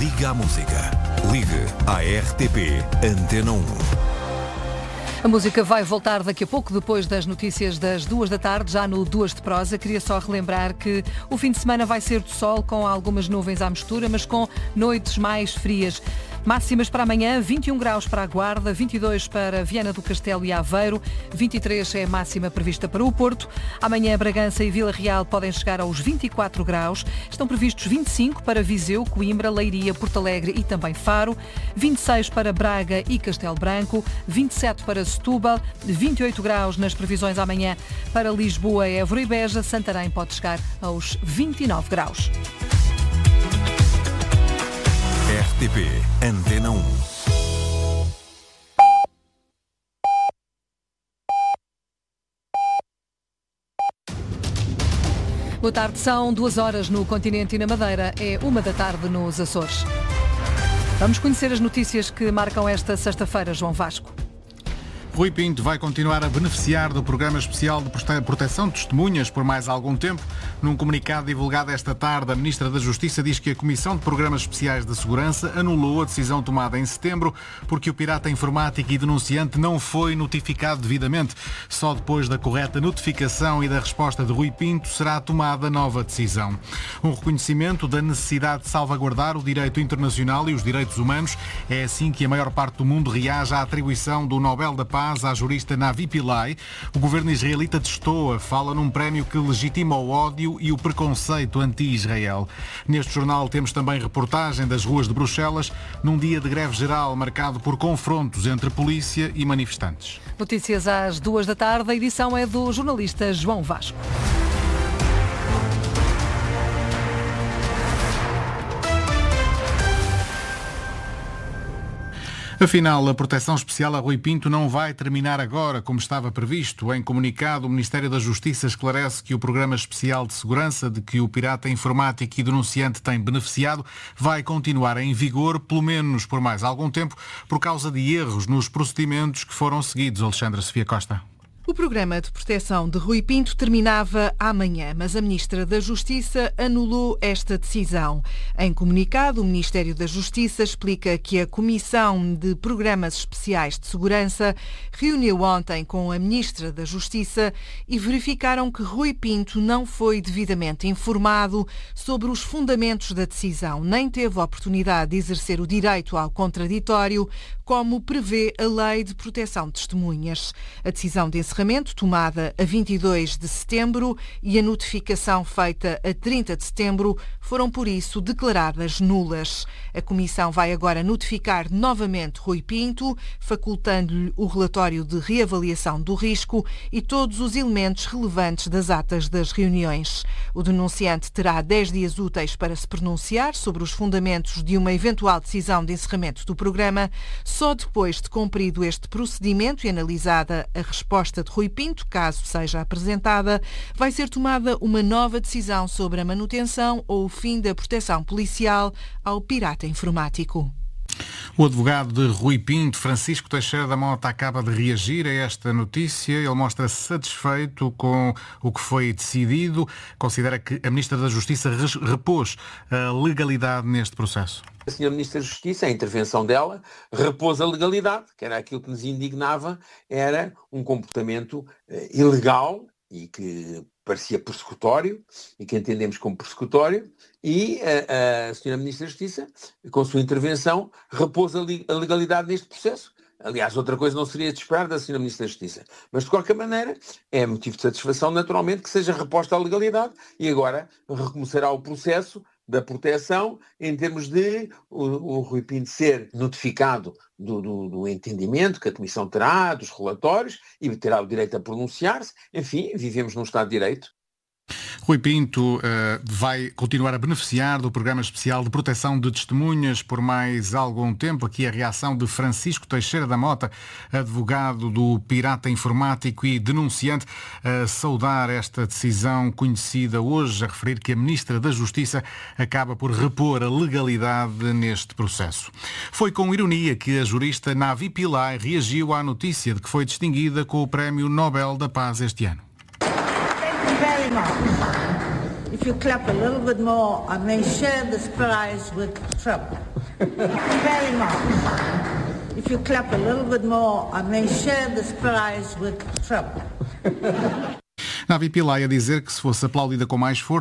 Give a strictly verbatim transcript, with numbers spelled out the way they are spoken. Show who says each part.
Speaker 1: Liga à música. Ligue à R T P Antena um.
Speaker 2: A música vai voltar daqui a pouco, depois das notícias das duas da tarde, já no Duas de Prosa. Queria só relembrar que o fim de semana vai ser de sol, com algumas nuvens à mistura, mas com noites mais frias. Máximas para amanhã, vinte e um graus para a Guarda, vinte e dois para Viana do Castelo e Aveiro, vinte e três é a máxima prevista para o Porto. Amanhã Bragança e Vila Real podem chegar aos vinte e quatro graus. Estão previstos vinte e cinco para Viseu, Coimbra, Leiria, Porto Alegre e também Faro, vinte e seis para Braga e Castelo Branco, vinte e sete para Setúbal, vinte e oito graus nas previsões amanhã para Lisboa, Évora e Beja. Santarém pode chegar aos vinte e nove graus.
Speaker 1: R T P Antena um.
Speaker 2: Boa tarde, são duas horas no continente e na Madeira, é uma da tarde nos Açores. Vamos conhecer as notícias que marcam esta sexta-feira, João Vasco.
Speaker 3: Rui Pinto vai continuar a beneficiar do Programa Especial de Proteção de Testemunhas por mais algum tempo. Num comunicado divulgado esta tarde, a Ministra da Justiça diz que a Comissão de Programas Especiais de Segurança anulou a decisão tomada em setembro porque o pirata informático e denunciante não foi notificado devidamente. Só depois da correta notificação e da resposta de Rui Pinto será tomada nova decisão. Um reconhecimento da necessidade de salvaguardar o direito internacional e os direitos humanos. É assim que a maior parte do mundo reage à atribuição do Nobel da Paz à jurista Navi Pillay. O governo israelita destoa, fala num prémio que legitima o ódio e o preconceito anti-Israel. Neste jornal temos também reportagem das ruas de Bruxelas, num dia de greve geral marcado por confrontos entre polícia e manifestantes.
Speaker 2: Notícias às duas da tarde, a edição é do jornalista João Vasco.
Speaker 3: Afinal, a proteção especial a Rui Pinto não vai terminar agora, como estava previsto. Em comunicado, o Ministério da Justiça esclarece que o Programa Especial de Segurança de que o pirata informático e denunciante tem beneficiado vai continuar em vigor, pelo menos por mais algum tempo, por causa de erros nos procedimentos que foram seguidos. Alexandra Sofia Costa.
Speaker 4: O programa de proteção de Rui Pinto terminava amanhã, mas a Ministra da Justiça anulou esta decisão. Em comunicado, o Ministério da Justiça explica que a Comissão de Programas Especiais de Segurança reuniu ontem com a Ministra da Justiça e verificaram que Rui Pinto não foi devidamente informado sobre os fundamentos da decisão, nem teve a oportunidade de exercer o direito ao contraditório, como prevê a Lei de Proteção de Testemunhas. A decisão de encerramento, tomada a vinte e dois de setembro, e a notificação feita a trinta de setembro foram, por isso, declaradas nulas. A Comissão vai agora notificar novamente Rui Pinto, facultando-lhe o relatório de reavaliação do risco e todos os elementos relevantes das atas das reuniões. O denunciante terá dez dias úteis para se pronunciar sobre os fundamentos de uma eventual decisão de encerramento do programa. Só depois de cumprido este procedimento e analisada a resposta de Rui Pinto, caso seja apresentada, vai ser tomada uma nova decisão sobre a manutenção ou o fim da proteção policial ao pirata informático.
Speaker 3: O advogado de Rui Pinto, Francisco Teixeira da Mota, acaba de reagir a esta notícia. Ele mostra-se satisfeito com o que foi decidido. Considera que a Ministra da Justiça repôs a legalidade neste processo.
Speaker 5: A senhora Ministra da Justiça, a intervenção dela, repôs a legalidade, que era aquilo que nos indignava, era um comportamento eh, ilegal e que parecia persecutório, e que entendemos como persecutório, e a, a senhora Ministra da Justiça, com a sua intervenção, repôs a, li, a legalidade neste processo. Aliás, outra coisa não seria de esperar da senhora Ministra da Justiça. Mas, de qualquer maneira, é motivo de satisfação, naturalmente, que seja reposta a legalidade e agora recomeçará o processo da proteção em termos de o, o Rui Pinto ser notificado do, do, do entendimento que a Comissão terá, dos relatórios, e terá o direito a pronunciar-se. Enfim, vivemos num Estado de Direito.
Speaker 3: Rui Pinto uh, vai continuar a beneficiar do Programa Especial de Proteção de Testemunhas por mais algum tempo. Aqui a reação de Francisco Teixeira da Mota, advogado do pirata informático e denunciante, a saudar esta decisão conhecida hoje, a referir que a Ministra da Justiça acaba por repor a legalidade neste processo. Foi com ironia que a jurista Navi Pillay reagiu à notícia de que foi distinguida com o Prémio Nobel da Paz este ano.
Speaker 6: If you clap a little bit more, I may share this prize with Trump. Very much. If you clap a little bit more, I may share this prize with Trump.
Speaker 3: Navi Pillay a dizer que se fosse aplaudida com mais força,